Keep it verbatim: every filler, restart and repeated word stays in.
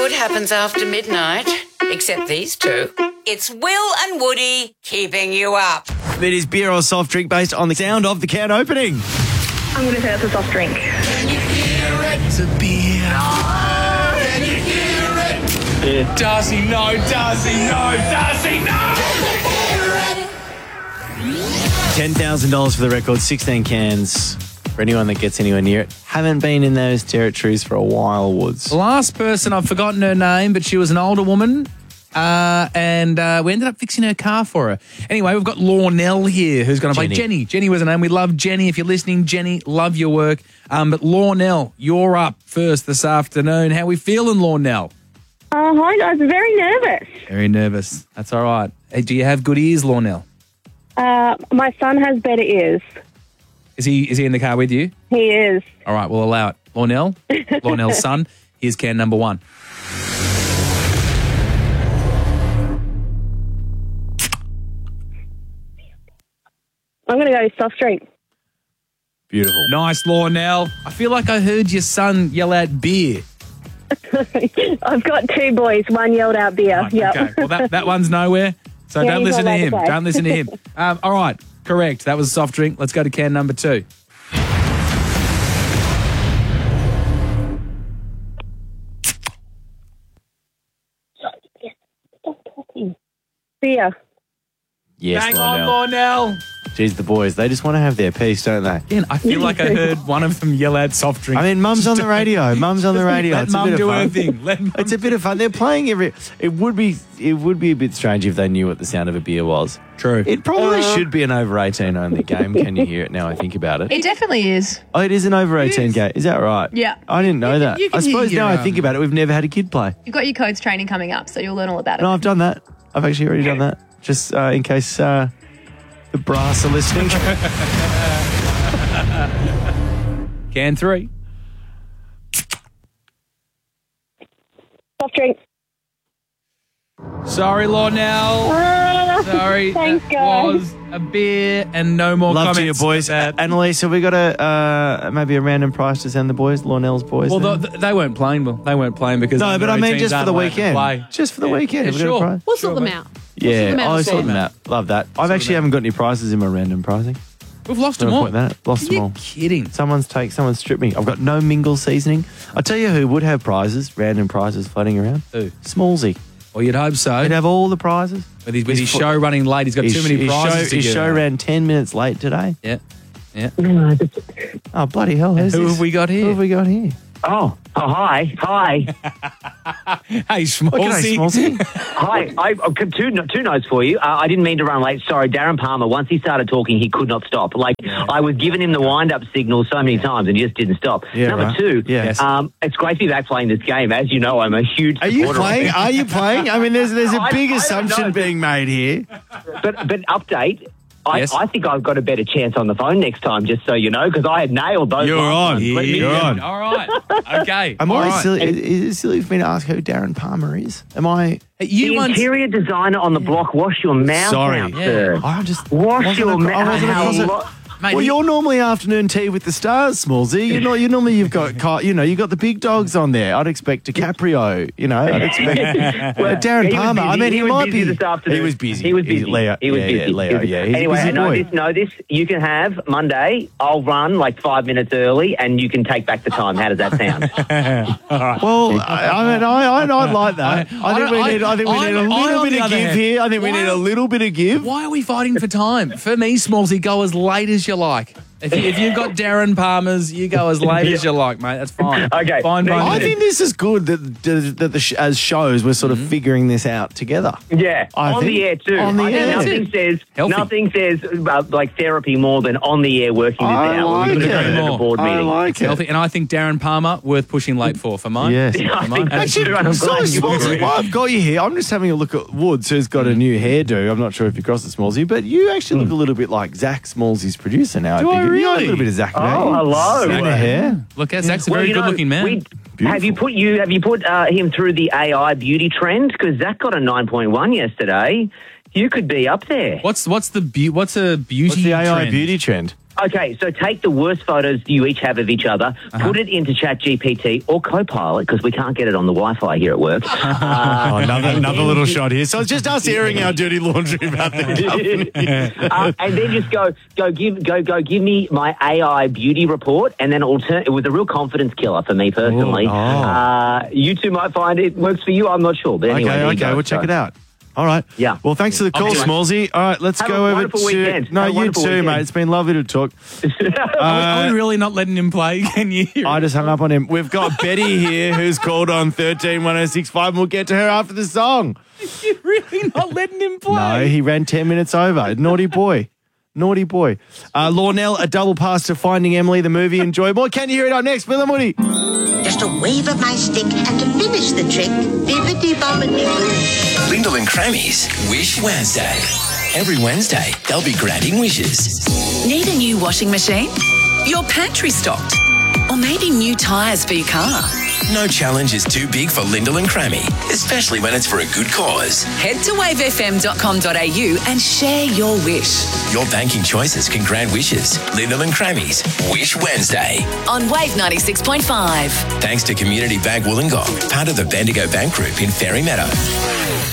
good happens after midnight, except these two. It's Will and Woody keeping you up. It is beer or soft drink based on the sound of the can opening. I'm going to say it's a soft drink. It's a beer. Can you hear it? Yeah. Darcy, no, Darcy, no, Darcy, no! ten thousand dollars for the record, sixteen cans for anyone that gets anywhere near it. Haven't been in those territories for a while, Woods. The last person, I've forgotten her name, but she was an older woman, uh, and uh, we ended up fixing her car for her. Anyway, we've got Lornell here, who's going to play Jenny. Jenny was her name. We love Jenny. If you're listening, Jenny, love your work. Um, but Lornell, you're up first this afternoon. How we feeling, Lornell? Oh, hi, guys. Very nervous. Very nervous. That's all right. Hey, do you have good ears, Lornell? Uh, my son has better ears. Is he is he in the car with you? He is. All right, we'll allow it. Lornell, Lornell's son, here's can number one. I'm going to go soft drink. Beautiful. Nice, Lornell. I feel like I heard your son yell out beer. I've got two boys. One yelled out beer. Right, yep. Okay, well, that, that one's nowhere, so Yeah, don't he's listen not to allowed him. to play. Don't listen to him. Um, all right, correct. That was a soft drink. Let's go to can number two. Beer. Yes, Hang Lornell. on, Lornell. Jeez, the boys, they just want to have their piece, don't they? Again, I feel like I heard one of them yell out soft drink. I mean, Mum's on the radio. Mum's on the radio. Let it's Mum a bit do of fun. her thing. Let Mum It's a bit of fun. They're playing every. It would be. It would be a bit strange if they knew what the sound of a beer was. True. It probably should be an over eighteen only game. Can you hear it now? I think about it. It definitely is. Oh, it is an over eighteen game. Is that right? Yeah. I didn't know that. you can I suppose hear now I your, think um, about it, we've never had a kid play. You've got your codes training coming up, so you'll learn all about it. No, I've done that. I've actually already done that. Just uh, in case uh, the brass are listening. Can three. Soft drink. Sorry, Lornell. Ah, Sorry. Thanks, that guys. was a beer and no more Love comments. to you, boys. about that. Annalise, have we got a uh, maybe a random prize to send the boys? Lornell's boys. Well, then? they, they weren't playing. Well, they weren't playing because no, but I mean just for the weekend. Play. Just for the Yeah, weekend. yeah, Have we got a sure. prize? We'll sort Sure, them mate. out. Yeah, them out I as sort well. them out. Love that. I've actually haven't got any prizes in my random pricing. We've lost them Don't all. point that. Lost Are them you all. kidding? Someone's take. Someone's stripped me. I've got no mingle seasoning. I tell you who would have prizes, random prizes floating around. Who? Smallsy. Well, you'd hope so. He'd have all the prizes. With his, with his His fo- show running late, he's got His- too many his prizes show, to His give show out. ran ten minutes late today. Yeah, yeah. Oh, bloody hell. Who's Who this? have we got Who here? have we got here? Oh, oh hi, hi, Hey, Okay, Schmaltzy. Smallsy. hi. I, I've got two, two notes for you. Uh, I didn't mean to run late. Sorry, Darren Palmer, once he started talking, he could not stop. Like, I was giving him the wind-up signal so many times and he just didn't stop. Yeah, Number right. two, Yeah. Yes. um, it's great to be back playing this game. As you know, I'm a huge Are you supporter of playing? it. Are you playing? I mean, there's there's a I- big I don't assumption know. being made here. But, but update, I, Yes. I think I've got a better chance on the phone next time, just so you know, because I had nailed those. You're last on. ones. Let me- You're on. All right. Okay. I'm All always right. silly. Is, is it silly for me to ask who Darren Palmer is? Am I? Hey, You the once. interior designer on the block, wash your mouth Sorry. out, Yeah. sir. I'm just Wash wasn't your a- I mouth wasn't across it. out. Mate, Well, he- you're normally afternoon tea with the stars, Smallsy. You know, you normally you've got, Ky- you know, you got the big dogs on there. I'd expect DiCaprio. You know, I'd expect Well, Darren he was Palmer. I busy. mean, he, He was might busy be. this afternoon. He was busy. He was busy. Leo. He was yeah, busy. Yeah, Leo. He was- Yeah, he's anyway, a busy and know boy. this, know this. You can have Monday. I'll run like five minutes early, and you can take back the time. How does that sound? Well, I, I mean, I, I, I'd like that. I, I think we don't- need. I think we I- need a I'm- I, little on bit the of other give hand- here. I think we Why- need a little bit of give. Why are we fighting for time? For me, Smallsy, go as late as you like. If, you, if you've got Darren Palmer's, you go as late as you like, mate. That's fine. Okay. Fine, fine. I think this is good that that the sh- as shows we're sort of figuring this out together. Yeah, I on think- the air too. on the I think air. Nothing says Healthy. nothing says uh, like therapy more than on the air working this I out. like We're going to it. do it at a board I meeting. like it. Healthy. And I think Darren Palmer, worth pushing late for, for mine. Yes. Yeah, I For think mine. that's Actually, true, and I'm so glad you Smallsy, agree. while I've got you here, I'm just having a look at Woods, who's got a new hairdo. I'm not sure if you crossed the Smallsy, but you actually look a little bit like Zach Smallsy's producer now. Do I think. You got a really? little bit of Zach. Oh, about you. hello. In the hair. Look, Zach's a Well, very you know, good-looking man. we- Have you put you have you put uh, him through the A I beauty trend? Because Zach got a nine point one yesterday. You could be up there. What's what's the beau- what's a beauty What's the A I trend? beauty trend? Okay, so take the worst photos you each have of each other, Uh-huh. put it into ChatGPT or Copilot, because we can't get it on the Wi-Fi here at work. Uh, Oh, another another little shot here. So it's just us airing our dirty laundry about the company. uh, and then just go, go, give, go, go, give me my A I beauty report, and then altern- it was a real confidence killer for me personally. Ooh, oh. uh, you two might find it works for you. I'm not sure, but anyway, Okay, there you okay, go. we'll check So- it out. All right. Yeah. Well, thanks for the call, Okay. Smallsy. All right, let's Have go a over wonderful to. weekend. No, Have a you wonderful too, weekend. mate. It's been lovely to talk. Are we really not letting him play? Can you hear I it? just hung up on him. We've got Betty here who's called on thirteen one oh six five, and we'll get to her after the song. You're really not letting him play? No, he ran ten minutes over. Naughty boy. Naughty boy. Uh, Lornell, a double pass to Finding Emily, the movie. Enjoy more. Can you hear it up next? Bill and Woody. Just a wave of my stick and to finish the trick, bibbidi-bobbidi-boo. Lyndall and Crammy's Wish Wednesday. Every Wednesday, they'll be granting wishes. Need a new washing machine? Your pantry stocked? Or maybe new tyres for your car? No challenge is too big for Lyndall and Crammy, especially when it's for a good cause. Head to wave f m dot com dot a u and share your wish. Your banking choices can grant wishes. Lyndall and Crammy's Wish Wednesday. On Wave ninety-six point five. Thanks to Community Bank Wollongong, part of the Bendigo Bank Group in Fairy Meadow.